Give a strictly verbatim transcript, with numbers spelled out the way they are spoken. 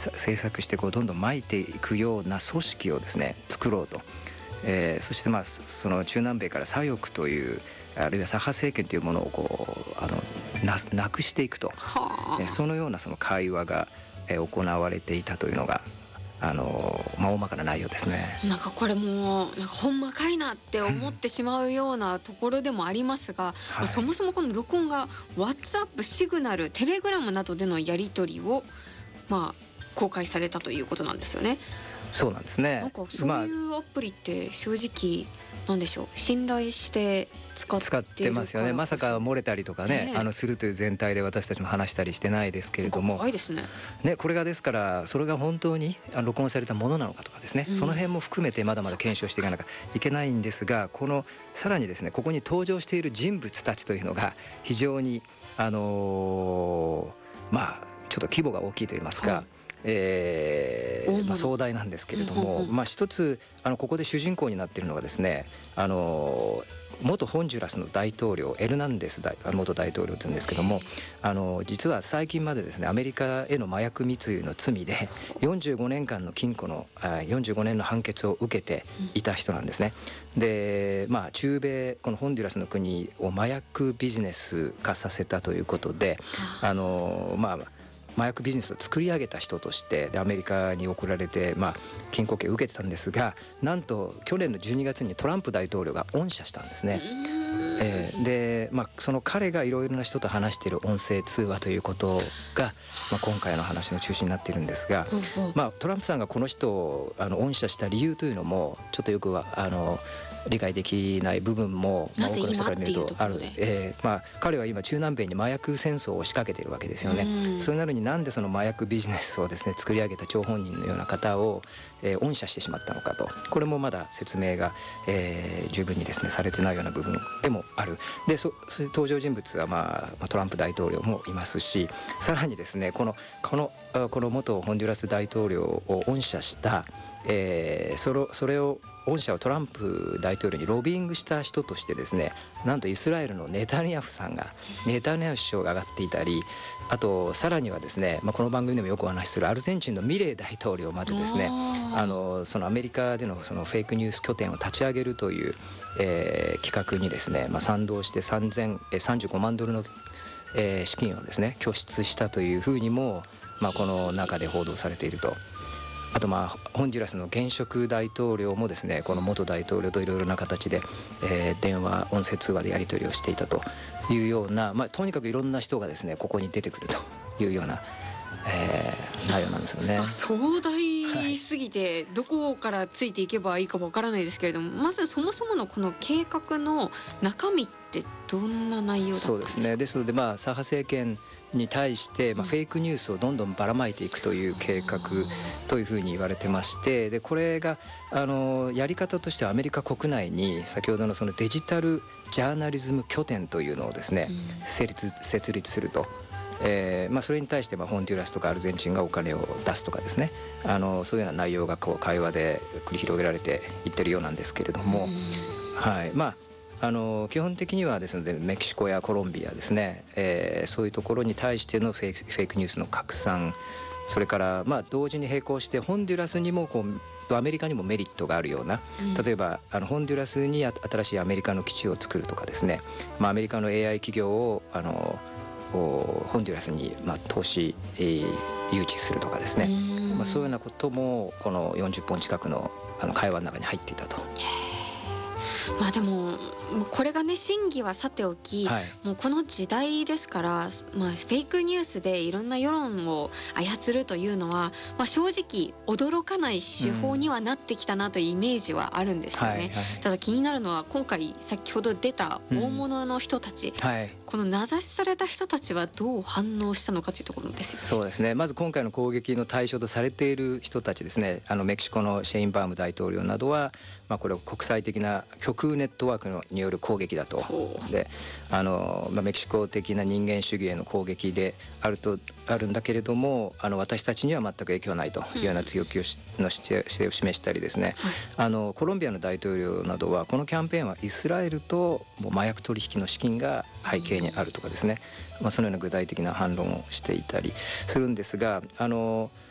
制作してこうどんどん撒いていくような組織をですね作ろうと、えー、そしてまあその中南米から左翼というあるいは左派政権というものをこうあの な, なくしていくと、えー、そのようなその会話が、えー、行われていたというのがあのまあ、大まかな内容ですね。 なんかこれもなんかほんまかいなって思ってしまうようなところでもありますが、はい、そもそもこの録音が WhatsApp、シグナル、テレグラムなどでのやり取りを、まあ、公開されたということなんですよね。 そうなんですね。 なんかそういうアプリって正直なんでしょう、信頼して使って使ってますよね。まさか漏れたりとかね、えー、あのするという前提で私たちも話したりしてないですけれども、 怖いですね。 ね、これがですからそれが本当に録音されたものなのかとかですね、うん、その辺も含めてまだまだ検証していかなきゃいけないんですが、このさらにですねここに登場している人物たちというのが非常にあのー、まあちょっと規模が大きいといいますか、はい、えーまあ、壮大なんですけれども、まあ、一つあのここで主人公になっているのがですね、あの元ホンジュラスの大統領エルナンデス大元大統領というんですけども、あの実は最近までですねアメリカへの麻薬密輸の罪でよんじゅうごねんかんの禁錮のよんじゅうごねんの判決を受けていた人なんですね。で、まあ、中米このホンジュラスの国を麻薬ビジネス化させたということで、あのまあ麻薬ビジネスを作り上げた人としてでアメリカに送られて、まあ、禁錮刑を受けてたんですが、なんと去年のじゅうにがつにトランプ大統領が恩赦したんですね。えー、で、まあ、その彼がいろいろな人と話している音声通話ということが、まあ、今回の話の中心になっているんですが、まあ、トランプさんがこの人をあの恩赦した理由というのもちょっとよくはあの理解できない部分も、まあ、多くの人から見るとある。えーまあ、彼は今中南米に麻薬戦争を仕掛けているわけですよね。それなのになんでその麻薬ビジネスをですね作り上げた張本人のような方を、えー、恩赦してしまったのかと、これもまだ説明が、えー、十分にですねされてないような部分でもある。でそそ登場人物は、まあ、トランプ大統領もいますし、さらにですねこのこのこの元ホンジュラス大統領を恩赦した、えー、それそれを恩赦をトランプ大統領にロビーングした人としてですね、なんとイスラエルのネタニヤフさんがネタニヤフ首相が上がっていたり、あとさらにはですね、まあ、この番組でもよくお話しするアルゼンチンのミレイ大統領までですね、あのそのアメリカでのそのフェイクニュース拠点を立ち上げるという、えー、企画にですね、まあ、賛同してさんぜんさんじゅうごまんドルの、えー、資金をですね拠出したというふうにも、まあ、この中で報道されていると。あとまあホンジュラスの現職大統領もですねこの元大統領といろいろな形で、えー、電話音声通話でやり取りをしていたというような、まあ、とにかくいろんな人がですねここに出てくるというような、えー、内容なんですよね。 壮大すぎてどこからついていけばいいかわからないですけれども、まずそもそものこの計画の中身ってどんな内容だったんですか？ そうですね。ですのでまあ左派政権に対して、まあ、フェイクニュースをどんどんばらまいていくという計画というふうに言われてまして、でこれがあのやり方としてはアメリカ国内に先ほどのそのデジタルジャーナリズム拠点というのをですね、うん、設立、設立すると。えーまあ、それに対してまあホンジュラスとかアルゼンチンがお金を出すとかですね、あのそういうような内容がこう会話で繰り広げられていってるようなんですけれども、はい、まああの基本的にはですのでメキシコやコロンビアですね、えー、そういうところに対してのフェイク、フェイクニュースの拡散、それからまあ同時に並行してホンデュラスにもこうアメリカにもメリットがあるような、例えばあのホンデュラスに新しいアメリカの基地を作るとかですね、まあ、アメリカの エーアイ 企業をあのホンデュラスにまあ投資、えー、誘致するとかですね、まあ、そういうようなこともこのよんじゅっぽん近くのあの会話の中に入っていたと。 まあでもこれがね真偽はさておき、はい、もうこの時代ですから、まあ、フェイクニュースでいろんな世論を操るというのは、まあ、正直驚かない手法にはなってきたなというイメージはあるんですよね、うんはいはい、ただ気になるのは今回先ほど出た大物の人たち、うんはい、この名指しされた人たちはどう反応したのかというところですよね。 そうですね。まず今回の攻撃の対象とされている人たちですね、あのメキシコのシェインバーム大統領などは、まあ、これは国際的な極右ネットワークのによる攻撃だと。であの、まあ、メキシコ的な人間主義への攻撃であるとあるんだけれども、あの私たちには全く影響はないというような強気をしの姿勢を示したりですね、はい、あのコロンビアの大統領などはこのキャンペーンはイスラエルともう麻薬取引の資金が背景にあるとかですね、まあ、そのような具体的な反論をしていたりするんですが、あの